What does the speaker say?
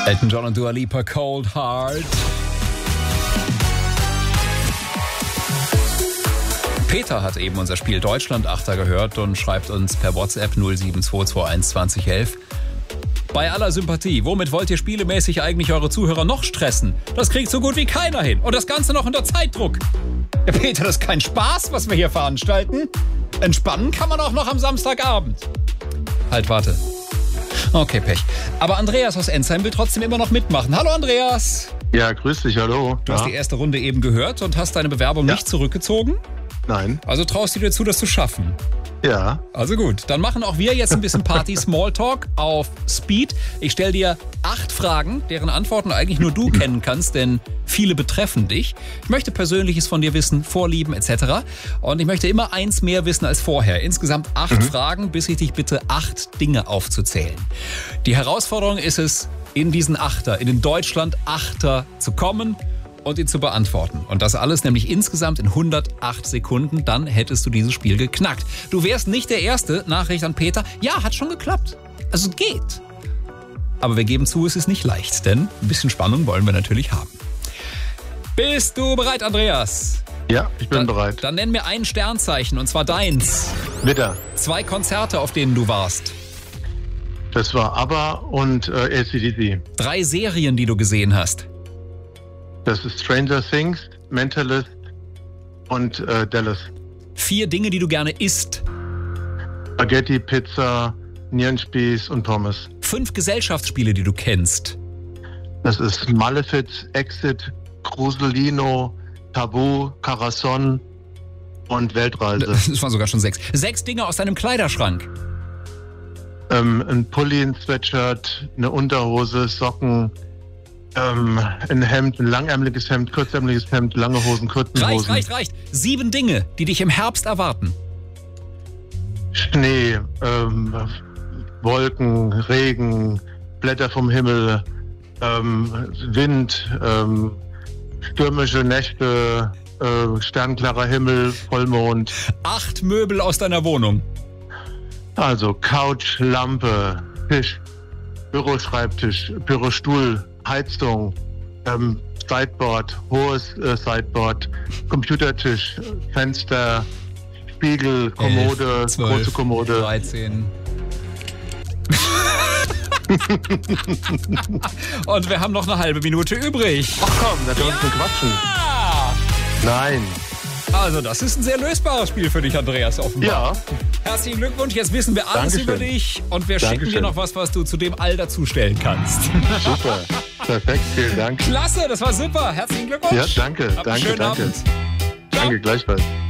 Elton John und Dua Lipa, Cold Heart. Peter hat eben unser Spiel Deutschland Achter gehört und schreibt uns per WhatsApp 07221 2011. Bei aller Sympathie, womit wollt ihr spielemäßig eigentlich eure Zuhörer noch stressen? Das kriegt so gut wie keiner hin. Und das Ganze noch unter Zeitdruck. Ja, Peter, das ist kein Spaß, was wir hier veranstalten. Entspannen kann man auch noch am Samstagabend. Halt, warte. Okay, Pech. Aber Andreas aus Ensheim will trotzdem immer noch mitmachen. Hallo, Andreas. Ja, grüß dich, hallo. Du hast die erste Runde eben gehört und hast deine Bewerbung nicht zurückgezogen? Nein. Also traust du dir zu, das zu schaffen? Ja. Also gut, dann machen auch wir jetzt ein bisschen Party-Smalltalk auf Speed. Ich stelle dir 8 Fragen, deren Antworten eigentlich nur du kennen kannst, denn viele betreffen dich. Ich möchte Persönliches von dir wissen, Vorlieben etc. Und ich möchte immer eins mehr wissen als vorher. Insgesamt 8 Fragen, bis ich dich bitte 8 Dinge aufzuzählen. Die Herausforderung ist es, in diesen Achter, in den Deutschland-Achter zu kommen und ihn zu beantworten. Und das alles nämlich insgesamt in 108 Sekunden. Dann hättest du dieses Spiel geknackt. Du wärst nicht der Erste. Nachricht an Peter. Ja, hat schon geklappt. Also geht. Aber wir geben zu, es ist nicht leicht. Denn ein bisschen Spannung wollen wir natürlich haben. Bist du bereit, Andreas? Ja, ich bin bereit. Dann nenn mir ein Sternzeichen, und zwar deins. Widder. 2 Konzerte, auf denen du warst. Das war ABBA und AC/DC. 3 Serien, die du gesehen hast. Das ist Stranger Things, Mentalist und Dallas. 4 Dinge, die du gerne isst. Spaghetti, Pizza, Nierenspieß und Pommes. 5 Gesellschaftsspiele, die du kennst. Das ist Malefiz, Exit, Cruselino, Tabu, Carcassonne und Weltreise. Das waren sogar schon 6. 6 Dinge aus deinem Kleiderschrank. Ein Pulli, ein Sweatshirt, eine Unterhose, Socken, ein Hemd, ein langärmeliges Hemd, kurzärmeliges Hemd, lange Hosen, kurze Hosen. Reicht. 7 Dinge, die dich im Herbst erwarten. Schnee, Wolken, Regen, Blätter vom Himmel, Wind, stürmische Nächte, sternklarer Himmel, Vollmond. 8 Möbel aus deiner Wohnung. Also Couch, Lampe, Tisch, Büroschreibtisch, Bürostuhl, Heizung, Sideboard, hohes Sideboard, Computertisch, Fenster, Spiegel, Kommode, 11, 12, große Kommode. 13. Und wir haben noch eine halbe Minute übrig. Ach komm, da können wir uns quatschen. Nein. Also das ist ein sehr lösbares Spiel für dich, Andreas, offenbar. Ja. Herzlichen Glückwunsch, jetzt wissen wir alles Dankeschön. über dich und wir schicken dir noch was du zu dem All dazustellen kannst. Super, perfekt, vielen Dank. Klasse, das war super. Herzlichen Glückwunsch. Ja, danke, Habt einen schönen danke. Abend. Danke, gleichfalls.